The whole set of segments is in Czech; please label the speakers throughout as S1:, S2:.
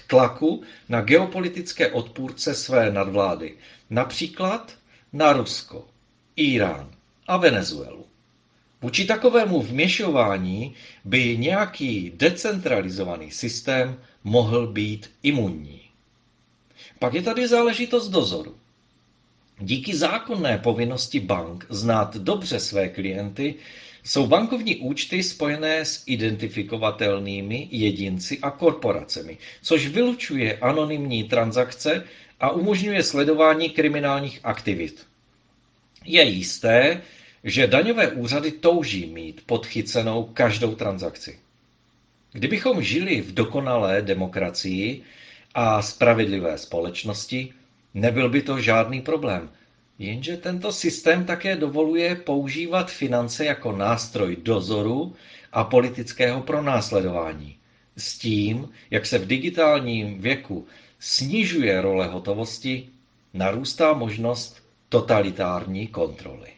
S1: tlaku na geopolitické odpůrce své nadvlády, například na Rusko, Írán a Venezuelu. Vůči takovému vměšování by nějaký decentralizovaný systém mohl být imunní. Pak je tady záležitost dozoru. Díky zákonné povinnosti bank znát dobře své klienty jsou bankovní účty spojené s identifikovatelnými jedinci a korporacemi, což vylučuje anonymní transakce a umožňuje sledování kriminálních aktivit. Je jisté, že daňové úřady touží mít podchycenou každou transakci. Kdybychom žili v dokonalé demokracii a spravedlivé společnosti, nebyl by to žádný problém. Jenže tento systém také dovoluje používat finance jako nástroj dozoru a politického pronásledování. S tím, jak se v digitálním věku snižuje role hotovosti, narůstá možnost totalitární kontroly.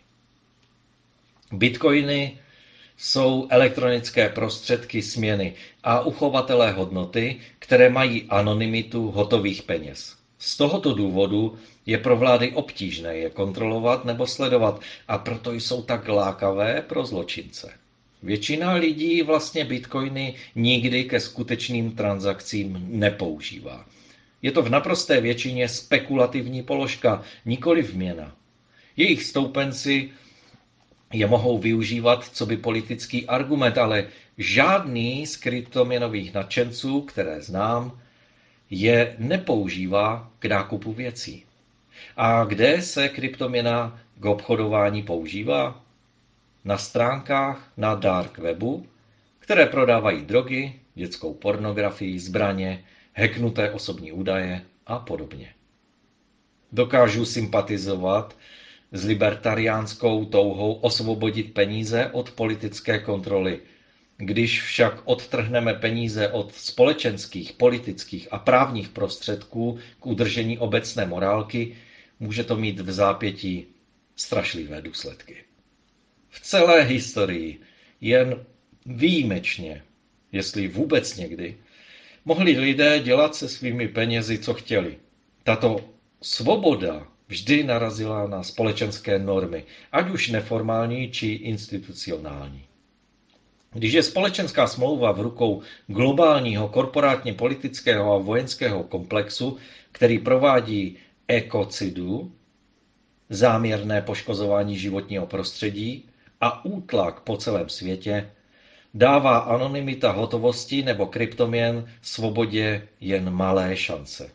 S1: Bitcoiny jsou elektronické prostředky směny a uchovatelé hodnoty, které mají anonymitu hotových peněz. Z tohoto důvodu je pro vlády obtížné je kontrolovat nebo sledovat a proto jsou tak lákavé pro zločince. Většina lidí vlastně bitcoiny nikdy ke skutečným transakcím nepoužívá. Je to v naprosté většině spekulativní položka, nikoliv měna. Jejich stoupenci je mohou využívat coby politický argument, ale žádný z kryptoměnových nadšenců, které znám, je nepoužívá k nákupu věcí. A kde se kryptoměna k obchodování používá? Na stránkách na dark webu, které prodávají drogy, dětskou pornografii, zbraně, hacknuté osobní údaje a podobně. Dokážu sympatizovat s libertariánskou touhou osvobodit peníze od politické kontroly. Když však odtrhneme peníze od společenských, politických a právních prostředků k udržení obecné morálky, může to mít v zápětí strašlivé důsledky. V celé historii jen výjimečně, jestli vůbec někdy, mohli lidé dělat se svými penězi, co chtěli. Tato svoboda vždy narazila na společenské normy, ať už neformální či institucionální. Když je společenská smlouva v rukou globálního korporátně politického a vojenského komplexu, který provádí ekocidu, záměrné poškozování životního prostředí a útlak po celém světě, dává anonymita hotovosti nebo kryptoměn svobodě jen malé šance.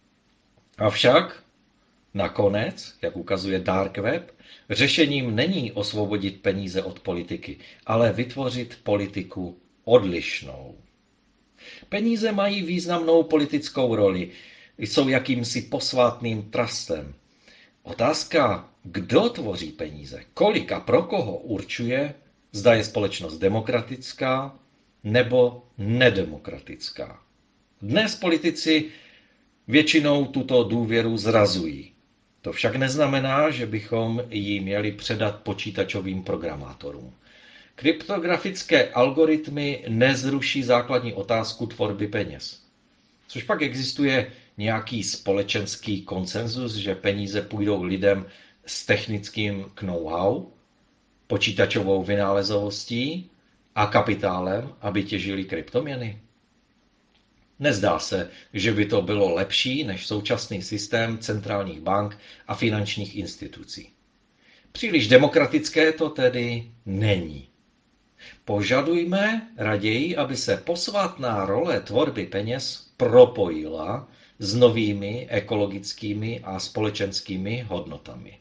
S1: Avšak nakonec, jak ukazuje dark web, řešením není osvobodit peníze od politiky, ale vytvořit politiku odlišnou. Peníze mají významnou politickou roli, jsou jakýmsi posvátným trustem. Otázka, kdo tvoří peníze, kolik a pro koho určuje, zda je společnost demokratická nebo nedemokratická. Dnes politici většinou tuto důvěru zrazují. To však neznamená, že bychom ji měli předat počítačovým programátorům. Kryptografické algoritmy nezruší základní otázku tvorby peněz. Což pak existuje nějaký společenský konsenzus, že peníze půjdou lidem s technickým know-how, počítačovou vynálezovostí a kapitálem, aby těžili kryptoměny? Nezdá se, že by to bylo lepší než současný systém centrálních bank a finančních institucí. Příliš demokratické to tedy není. Požadujme raději, aby se posvátná role tvorby peněz propojila s novými ekologickými a společenskými hodnotami.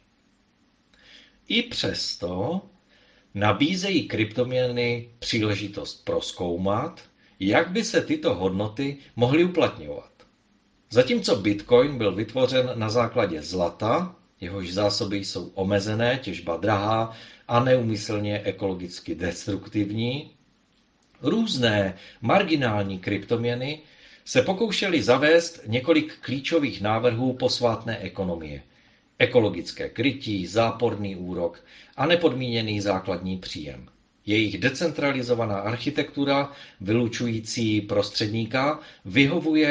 S1: I přesto nabízejí kryptoměny příležitost prozkoumat, jak by se tyto hodnoty mohly uplatňovat. Zatímco Bitcoin byl vytvořen na základě zlata, jehož zásoby jsou omezené, těžba drahá a neúmyslně ekologicky destruktivní, různé marginální kryptoměny se pokoušely zavést několik klíčových návrhů posvátné ekonomie. Ekologické krytí, záporný úrok a nepodmíněný základní příjem. Jejich decentralizovaná architektura, vylučující prostředníka, vyhovuje